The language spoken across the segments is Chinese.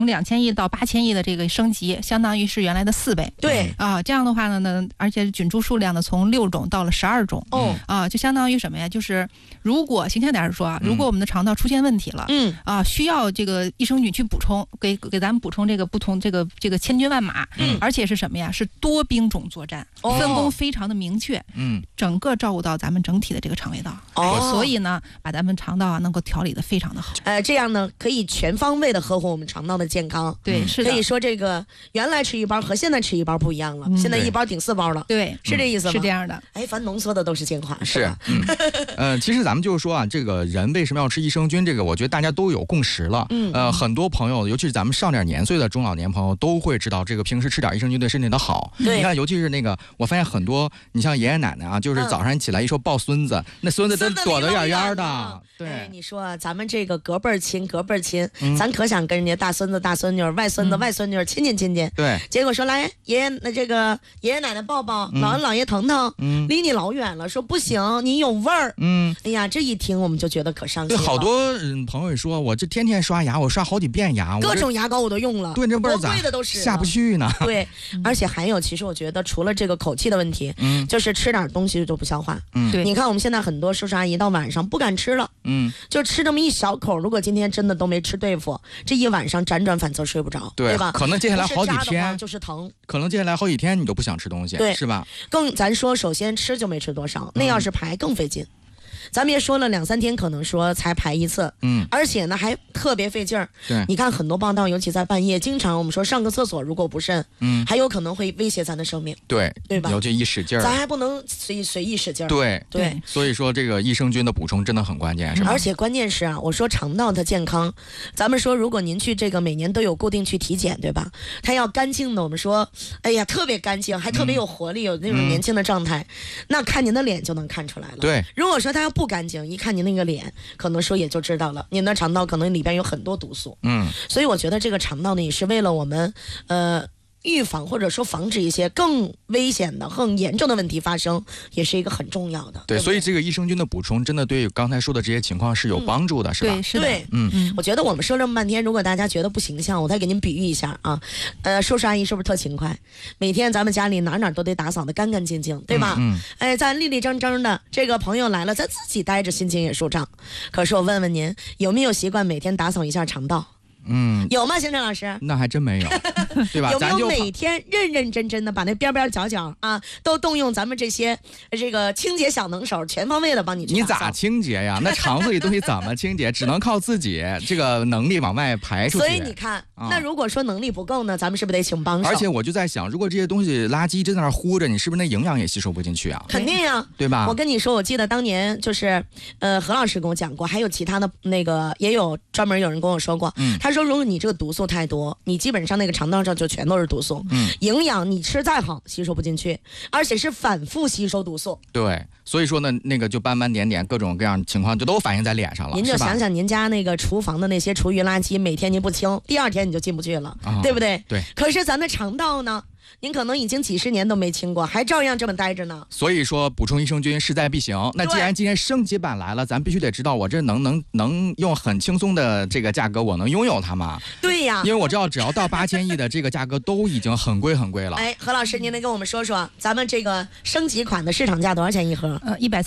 从2000亿到8000亿的这个升级，相当于是原来的4倍。 对啊，这样的话呢，而且菌株数量呢从6种到了12种。就相当于什么呀？就是如果形象点说啊，如果我们的肠道出现问题了，需要这个益生菌去补充，给咱们补充这个不同这个千军万马，而且是什么呀？是多兵种作战，分工非常的明确，整个照顾到咱们整体的这个肠胃道。所以呢，把咱们肠道啊能够调理的非常的好。 这样呢可以全方位的呵护我们肠道的健康。 对，是的。 可以说这个原来吃一包和现在吃一包不一样了，现在1包顶4包了。 对， 是这意思吗？ 是这样的。 哎，凡浓缩的都是精华，是吧？ 其实咱们就是说啊，这个人为什么要吃益生菌，这个我觉得大家都有共识了。很多朋友，尤其是咱们上点年岁的中老年朋友，都会知道这个平时吃点益生菌对身体的好。你看，尤其是那个，我发现很多，你像爷爷奶奶啊，就是早上起来一说抱孙子，那孙子都躲得远远的。对， 你说咱们这个隔辈儿亲，咱可想跟人家大孙子、大孙女、外孙子、外孙女亲近。 对， 结果说来爷爷，那这个爷爷奶奶抱抱，姥姥姥爷疼疼，离你老远了，说不行，你有味儿。哎呀，这一听我们就觉得可伤心了。 对，好多朋友也说，我这天天刷牙，我刷好几遍牙， 各种牙膏我都用了， 对，这味儿咋贵的都是下不去呢？ 对，而且还有，其实我觉得除了这个口气的问题，就是吃点东西就不消化。 对， 你看我们现在很多叔叔阿姨到晚上不敢吃了，就吃这么一小口，如果今天真的都没吃对付，这一晚上辗转反侧睡不着，对吧？ 可能接下来好几天就是疼， 可能接下来好几天你都不想吃东西， 对， 是吧？ 咱说首先吃就没吃多少，那要是排更费劲。咱们也说了2、3天，可能说才排一次，而且呢还特别费劲儿。 对， 你看很多报道，尤其在半夜，经常我们说上个厕所如果不慎，还有可能会威胁咱的生命。 对吧？ 尤其一使劲儿， 咱还不能随意使劲儿。 对，所以说这个益生菌的补充真的很关键，是吧？ 而且关键是啊，我说肠道的健康，咱们说如果您去这个每年都有固定去体检，对吧？它要干净的，我们说，哎呀，特别干净，还特别有活力，有那种年轻的状态，那看您的脸就能看出来了。 对， 如果说它要不干净，一看您那个脸，可能说也就知道了，您的肠道可能里边有很多毒素。所以我觉得这个肠道呢，也是为了我们预防或者说防止一些更危险的、更严重的问题发生，也是一个很重要的。 对，所以这个益生菌的补充真的对刚才说的这些情况是有帮助的，是吧？ 对，是的。 我觉得我们说这么半天，如果大家觉得不形象，我再给您比喻一下啊。叔叔阿姨是不是特勤快？每天咱们家里哪都得打扫得干干净净，对吧？咱立立正正的，这个朋友来了，咱自己待着心情也舒畅。可是我问问您，有没有习惯每天打扫一下肠道？有吗，邢晨老师？ 那还真没有，对吧？ 有没有每天认真的把那边角啊，都动用咱们这个清洁小能手，全方位的帮你去打扫？ 你咋清洁呀？那肠子里东西怎么清洁？只能靠自己这个能力往外排出去。 所以你看，那如果说能力不够呢，咱们是不是得请帮手？ 而且我就在想，如果这些东西垃圾就在那糊着，你是不是那营养也吸收不进去啊？ 肯定呀， 对吧？ 我跟你说，我记得当年就是何老师跟我讲过，还有其他的那个也有专门有人跟我说过，他说如果你这个毒素太多，你基本上那个肠道上就全都是毒素，营养你吃再好吸收不进去，而且是反复吸收毒素。 对，所以说呢，那个就斑斑点点各种各样情况就都反映在脸上了。 您就想想您家那个厨房的那些厨余垃圾，每天您不清，第2天你就进不去了，对不对？ 对。 可是咱的肠道呢？您可能已经几10年都没清过，还照样这么待着呢。 所以说补充益生菌势在必行。那既然今天升级版来了，咱必须得知道我这能用很轻松的这个价格我能拥有它吗？ 对呀， 因为我知道只要到8000亿的这个价格都已经很贵了。 哎，何老师您能跟我们说说咱们这个升级款的市场价多少钱一盒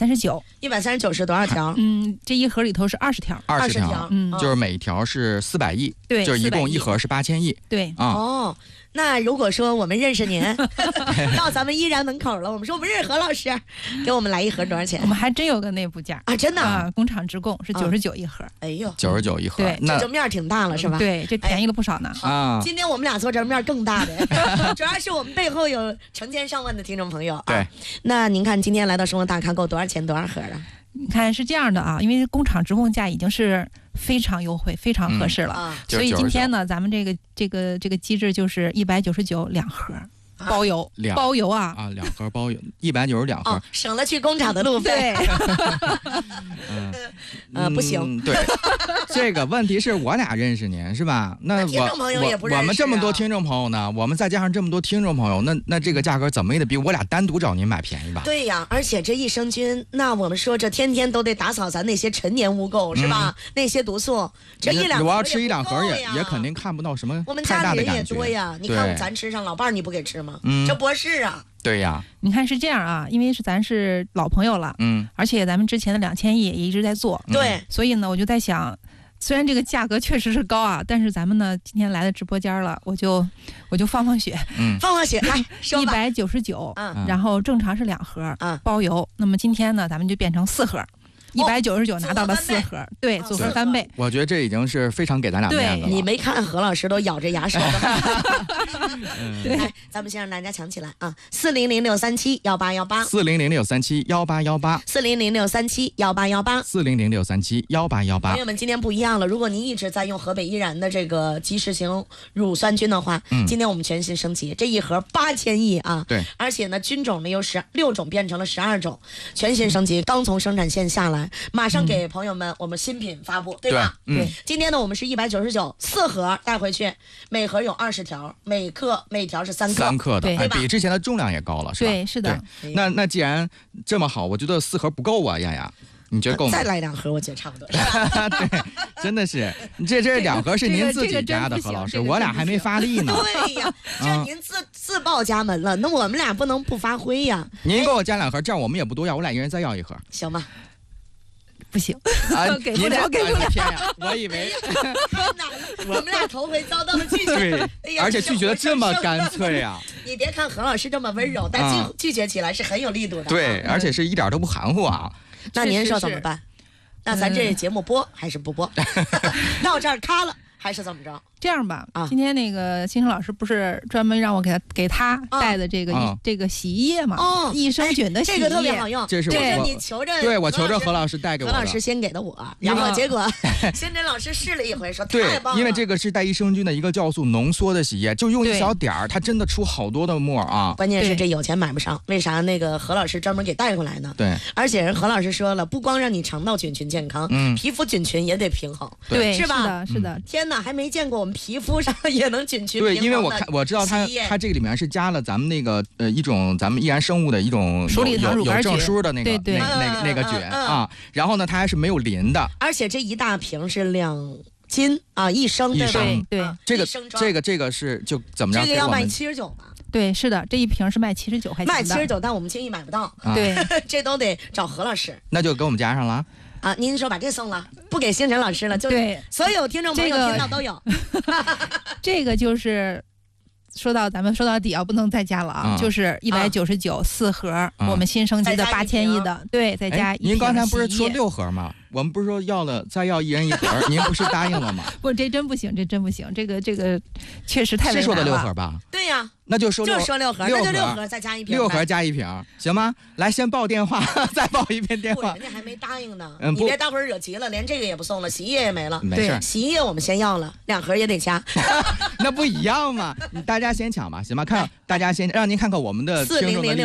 ？139是多少条？ 这一盒里头是20条 ，20条，就是每一条是400亿， 对， 就是一共一盒是8000亿， 对那如果说我们认识您，到咱们依然门口了，我们说我们认识何老师，给我们来一盒多少钱？ 我们还真有个内部价啊，真的啊， 工厂直供是99一盒。 哎呦 ，99一盒， 对， 这面挺大了是吧？ 对，这便宜了不少呢。 今天我们俩坐这面更大的，主要是我们背后有成千上万的听众朋友。 对， 那您看今天来到生活大咖够多少钱多少盒啊？ 你看是这样的啊，因为工厂直供价已经是非常优惠、非常合适了，所以今天呢，咱们这个机制就是199两盒。 包邮，包邮啊啊，2盒包邮，192盒， 省了去工厂的路费。不行， 对，这个问题是我俩认识您是吧？那听众朋友也不认识， 我们这么多听众朋友呢，我们再加上这么多听众朋友，那这个价格怎么也得比我俩单独找您买便宜吧？ 对呀，而且这益生菌，那我们说这天天都得打扫咱那些陈年污垢是吧？那些毒素，这1-2盒我要吃1-2盒也肯定看不到什么我们家里人也多呀，你看咱吃上，老伴儿你不给吃吗？这不是啊。 对呀， 你看是这样啊，因为咱是老朋友了，而且咱们之前的2000亿也一直在做， 对， 所以呢，我就在想，虽然这个价格确实是高啊，但是咱们呢今天来的直播间了，我就放血， 放血，来 199，然后正常是2盒，包邮，那么今天呢咱们就变成4盒。199拿到了4盒，对，组合3倍。 我觉得这已经是非常给咱俩面子了。 你没看何老师都咬着牙说的。来，咱们先让大家抢起来啊！400-637-1818，400-637-1818，400-637-1818，400-637-1818。朋友们，今天不一样了，如果您一直在用河北依然的这个及时型乳酸菌的话，今天我们全新升级，这一盒8000亿啊！ 对， 而且呢，菌种呢由16种变成了12种，全新升级，刚从生产线下来。马上给朋友们我们新品发布，对吧？对，今天呢我们是199，4盒带回去，每盒有20条，每条是3克的，比之前的重量也高了，是吧？ 对，是的。 那既然这么好，我觉得4盒不够啊，丫丫。你觉得够吗？ 再来2盒，我觉得差不多。 对，真的是，这2盒是您自己家的，何老师，我俩还没发力呢。 对呀，这您自报家门了，那我们俩不能不发挥呀。 您给我加2盒，这样我们也不多要，我俩一人再要1盒， 行吗？ 不行， 给不了，给不了！ 天呀，我以为我们俩头回遭到了拒绝， 对，而且拒绝的这么干脆啊！ 你别看何老师这么温柔，但拒绝起来是很有力度的。 对，而且是一点都不含糊啊。 那您说怎么办？那咱这节目播还是不播？到这儿咔了。还是怎么着？ 这样吧，今天那个新生老师不是专门让我给他带的这个洗衣液嘛？益生菌的洗衣液， 这个特别好用。 这是你求着， 对我求着何老师带给我的。 何老师先给的我，然后结果新真老师试了一回，说太棒了。 因为这个是带益生菌的一个酵素浓缩的洗衣液，就用一小点儿，它真的出好多的沫啊。 关键是这有钱买不上，为啥？那个何老师专门给带过来呢？ 对， 而且人何老师说了，不光让你肠道菌群健康，皮肤菌群也得平衡， 对， 是吧？ 是的。 天哪，还没见过我们皮肤上也能菌群平衡的。 对，因为我知道它这个里面是加了咱们那个一种咱们易燃生物的一种有证书的那个菌啊，然后呢它还是没有磷的， 而且这一大瓶是2斤啊，1升对吧？ 对， 这个是就怎么着？ 这个要卖79吧？ 对，是的，这一瓶是卖79块钱的， 卖79，但我们轻易买不到。 对， 这都得找何老师， 那就给我们加上了。 啊，您说把这送了，不给星辰老师了，就对所有听众朋友听到都有。 这个就是咱们说到底啊，不能再加了啊，就是199，4盒，我们新升级的8000亿的，对，再加1瓶。 您刚才不是说6盒吗？我们不是说再要1人1盒，您不是答应了吗？ 不，这真不行，这个确实太为难了。 是说的6盒吧？ 对呀， 那就说6 盒，那就6盒再加1瓶 ，6盒加1瓶，行吗？来，先报电话，再报一遍电话。 人家还没答应呢，你别待会儿惹急了，连这个也不送了，洗衣液也没了。 没事， 洗衣液我们先要了，2盒也得加。 那不一样吗？大家先抢吧，行吗？看大家先让您看看我们的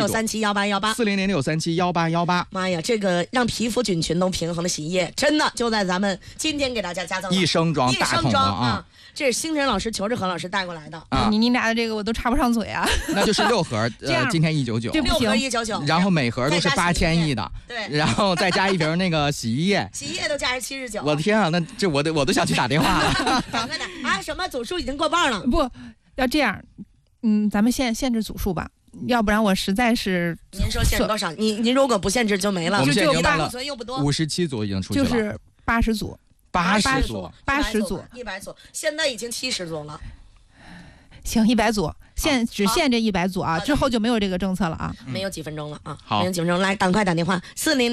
400-637-1818，400-637-1818。妈呀，这个让皮肤菌群都平衡的洗衣液。真的就在咱们今天给大家加赠一升装大桶啊！ 这是星辰老师求着何老师带过来的啊！你俩的这个我都插不上嘴啊！ 那就是6盒，今天199，6 盒199， 然后每盒都是8000亿的， 对， 然后再加1瓶那个洗衣液， 洗衣液都加上79。 我的天啊，那这我都想去打电话了。 赶快点啊！什么总数已经过半了？ 不要这样，咱们限制组数吧。要不然我实在是， 您说限制多少？您如果不限制就没了， 就大库存又不多 ，57组已经出去了， 就是80组 ，80组 ，100组，现在已经70组了。 行，100组，只限这100组啊，之后就没有这个政策了啊。 没有几分钟了啊， 好， 没有几分钟，来，赶快打电话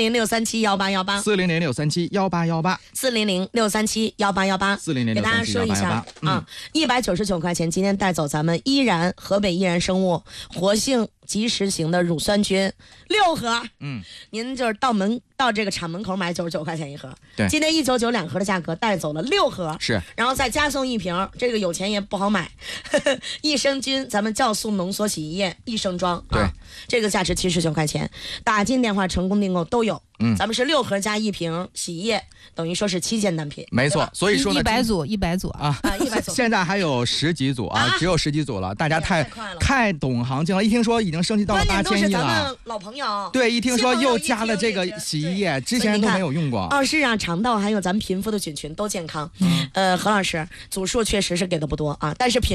，400-637-1818，400-637-1818，400-637-1818， 给大家说一下啊，199块钱，今天带走咱们河北依然生物活性及时型的乳酸菌6盒，您就是到这个厂门口买99块钱1盒， 对， 今天199-2盒的价格带走了6盒， 是， 然后再加送1瓶，这个有钱也不好买，益生菌咱咱们酵素浓缩洗衣液1升装， 对， 这个价值79块钱，打进电话成功订购都有。咱们是6盒加1瓶洗衣液，等于说是7件单品， 没错。所以说呢 ，100组啊 ，100组。 现在还有10几组啊，只有10几组了。大家太懂行情了，一听说已经升级到了8000亿了。 关键都是咱们老朋友。 对，一听说又加了这个洗衣液，之前都没有用过。 是啊，肠道还有咱们贫富的菌群都健康。何老师组数确实是给的不多啊，但是品